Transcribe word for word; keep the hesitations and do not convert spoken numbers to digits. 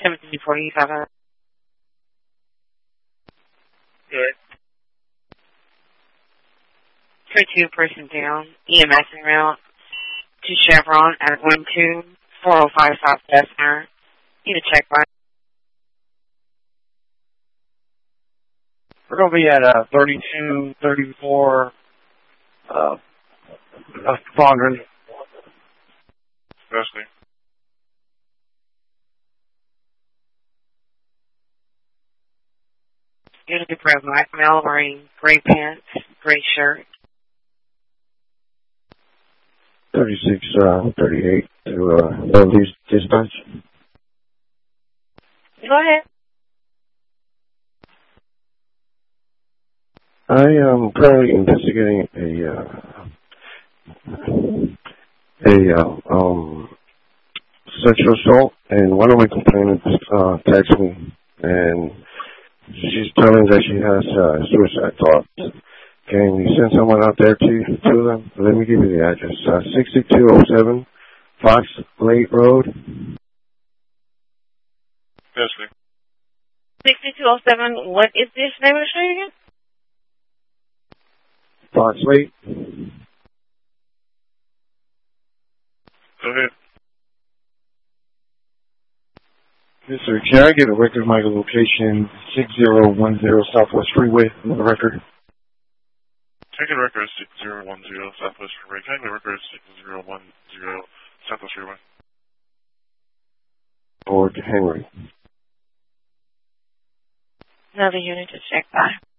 seventeen forty-five. Good. three two person down. E M S en route to Chevron at one two four oh five South Bessemer. Need a check by. We're going to be at uh, thirty-two thirty-four uh, uh, Fondren. Especially. Unity Pro Black male wearing gray pants, gray shirt. thirty-six, uh, thirty-eight to, uh, Northeast Dispatch. Go ahead. I am currently investigating a, uh, a, uh, um, sexual assault, and one of my complainants, uh, texted me, and she's telling that she has, uh, suicide thoughts. Can you send someone out there to, to them? Let me give you the address. Uh, sixty-two oh seven Fox Lake Road. Especially. sixty-two oh seven, what is this name of the street again? Fox Lake. Go ahead. Yes, sir. Can I get a record of my location, six zero one zero Southwest Freeway, on the record? Take a record six zero one zero Southwest Freeway. Can I get a record six zero one zero Southwest Freeway? Or Henry. Another unit to check by.